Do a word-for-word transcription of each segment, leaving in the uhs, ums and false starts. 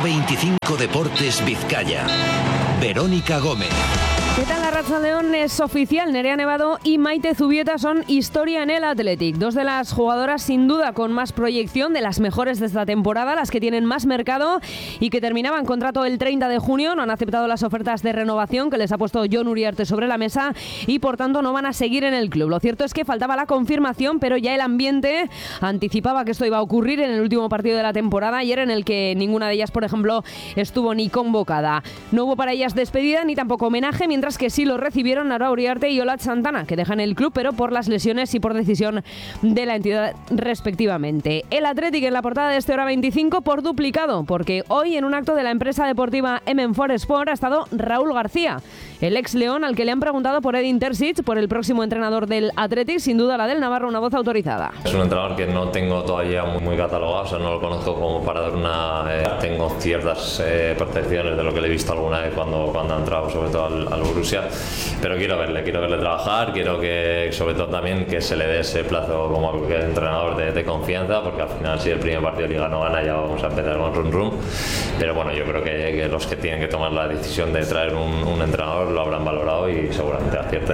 veinticinco Deportes Vizcaya. Verónica Gómez. ¿Qué tal? La Arratsaldeon es oficial. Nerea Nevado y Maite Zubieta son historia en el Athletic. Dos de las jugadoras sin duda con más proyección, de las mejores de esta temporada, las que tienen más mercado y que terminaban contrato el treinta de junio. No han aceptado las ofertas de renovación que les ha puesto Jon Uriarte sobre la mesa y por tanto no van a seguir en el club. Lo cierto es que faltaba la confirmación, pero ya el ambiente anticipaba que esto iba a ocurrir en el último partido de la temporada, ayer, en el que ninguna de ellas, por ejemplo, estuvo ni convocada. No hubo para ellas despedida ni tampoco homenaje, mientras que sí lo recibieron Nora Uriarte y Olat Santana, que dejan el club, pero por las lesiones y por decisión de la entidad respectivamente. El Athletic en la portada de este Hora veinticinco por duplicado, porque hoy en un acto de la empresa deportiva M M cuatro Sport ha estado Raúl García, el ex León, al que le han preguntado por Edin Terzic, por el próximo entrenador del Athletic, sin duda la del Navarro, una voz autorizada. Es un entrenador que no tengo todavía muy, muy catalogado, o sea, no lo conozco como para dar una... Eh, tengo ciertas eh, percepciones de lo que le he visto alguna vez cuando, cuando ha entrado, sobre todo al, al Borussia, pero quiero verle, quiero verle trabajar, quiero que, sobre todo también, que se le dé ese plazo como cualquier entrenador de, de confianza, porque al final si el primer partido de Liga no gana ya vamos a empezar con rum rum, pero bueno, yo creo que, que los que tienen que tomar la decisión de traer un, un entrenador lo habrán valorado y seguramente acierten.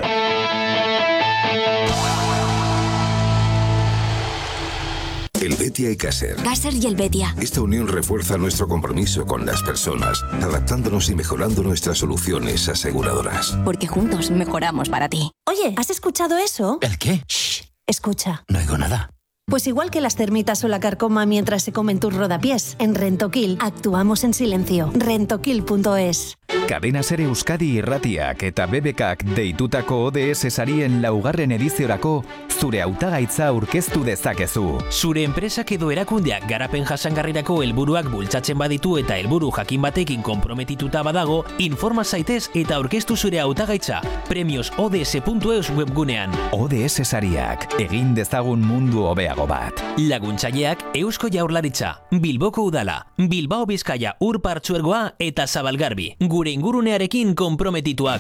El Betia y Caser. Caser y el Betia. Esta unión refuerza nuestro compromiso con las personas, adaptándonos y mejorando nuestras soluciones aseguradoras. Porque juntos mejoramos para ti. Oye, ¿has escuchado eso? ¿El qué? Shh, escucha. No oigo nada. Pues igual que las termitas o la carcoma mientras se comen tus rodapiés, en Rentokil actuamos en silencio. Rentokil punto es. Cadena Ser Euskadi irratiak eta B B Kak deitutako O D S sarien laugarren ediziorako zure hautagaitza aurkeztu dezakezu. Zure enpresak edo erakundeak garapen jasangarrirako helburuak bultzatzen baditu eta helburu jakin batekin konprometituta badago, informa zaitez eta aurkeztu zure hautagaitza premios O D S punto eus webgunean. O D S sariak, egin dezagun mundu hobeago bat. Laguntzaileak Eusko Jaurlaritza, Bilboko Udala, Bilbao Bizkaia Ur Partzuergoa eta Zabalgarbi. Gure ingurunearekin konprometituak.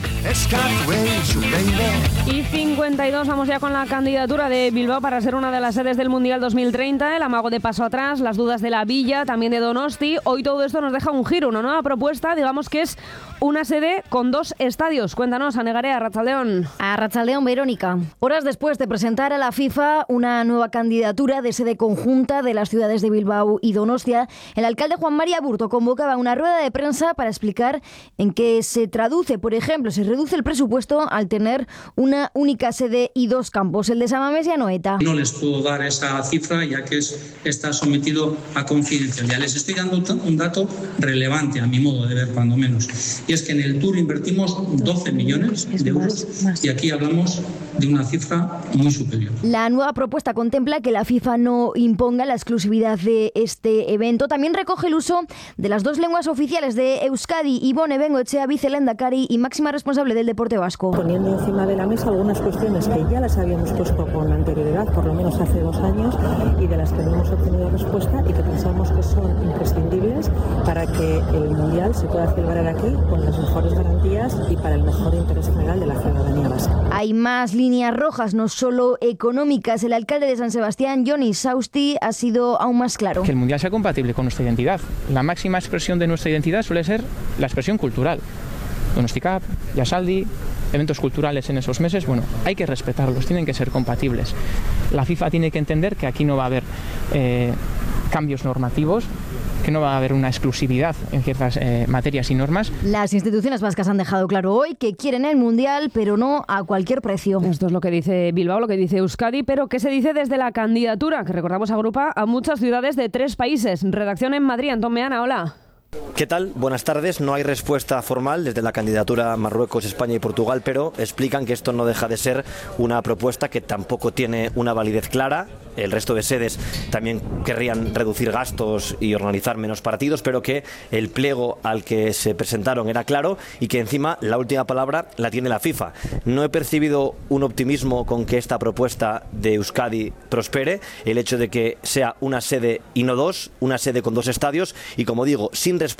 Y cincuenta y dos, vamos ya con la candidatura de Bilbao para ser una de las sedes del Mundial dos mil treinta, el amago de paso atrás, las dudas de la Villa, también de Donosti. Hoy todo esto nos deja un giro, una nueva propuesta, digamos que es una sede con dos estadios. Cuéntanos, Anegarea, Arratsaldeon. Arratsaldeon, Verónica. Horas después de presentar a la FIFA una nueva candidatura de sede conjunta de las ciudades de Bilbao y Donostia, el alcalde Juan María Burto convocaba una rueda de prensa para explicar en qué se traduce. Por ejemplo, se reduce el presupuesto al tener una única sede y dos campos, el de San Mamés y Anoeta. No les puedo dar esa cifra ya que es, está sometido a confidencialidad. Les estoy dando un dato relevante a mi modo de ver, cuando menos. Y es que en el Tour invertimos doce millones de euros y aquí hablamos de una cifra muy superior. La nueva propuesta contempla que la FIFA no imponga la exclusividad de este evento. También recoge el uso de las dos lenguas oficiales de Euskadi. Ibone Bengoechea, vicelehendakari y máxima responsable del deporte vasco. Poniendo encima de la mesa algunas cuestiones que ya las habíamos puesto con anterioridad, por lo menos hace dos años, y de las que no hemos obtenido respuesta y que pensamos que son imprescindibles para que el Mundial se pueda celebrar aquí con las mejores garantías y para el mejor interés general de la ciudadanía vasca. Hay más líneas rojas, no solo económicas. El alcalde de San Sebastián, Johnny Sausti, ha sido aún más claro. Que el Mundial sea compatible con nuestra identidad. La máxima expresión de nuestra identidad suele ser la expresión cultural. Donostikap, Yasaldi, eventos culturales en esos meses, bueno, hay que respetarlos, tienen que ser compatibles. La FIFA tiene que entender que aquí no va a haber eh, cambios normativos, que no va a haber una exclusividad en ciertas eh, materias y normas. Las instituciones vascas han dejado claro hoy que quieren el Mundial, pero no a cualquier precio. Esto es lo que dice Bilbao, lo que dice Euskadi, pero ¿qué se dice desde la candidatura? Que recordamos agrupa a muchas ciudades de tres países. Redacción en Madrid, Antón Meana, hola. ¿Qué tal? Buenas tardes. No hay respuesta formal desde la candidatura Marruecos, España y Portugal, pero explican que esto no deja de ser una propuesta que tampoco tiene una validez clara. El resto de sedes también querrían reducir gastos y organizar menos partidos, pero que el pliego al que se presentaron era claro y que encima la última palabra la tiene la FIFA. No he percibido un optimismo con que esta propuesta de Euskadi prospere, el hecho de que sea una sede y no dos, una sede con dos estadios y, como digo, sin respuesta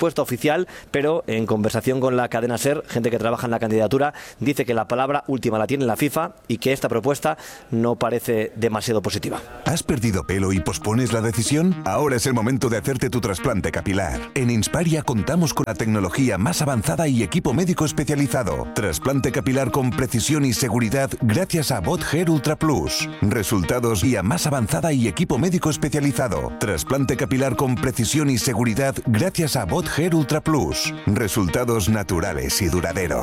respuesta oficial, pero en conversación con la cadena SER, gente que trabaja en la candidatura dice que la palabra última la tiene la FIFA y que esta propuesta no parece demasiado positiva. ¿Has perdido pelo y pospones la decisión? Ahora es el momento de hacerte tu trasplante capilar. En Insparia contamos con la tecnología más avanzada y equipo médico especializado. Trasplante capilar con precisión y seguridad gracias a Bot Hair Ultra Plus. Resultados guía más avanzada y equipo médico especializado. Trasplante capilar con precisión y seguridad gracias a Bot Hair Ultra Plus. Resultados naturales y duraderos.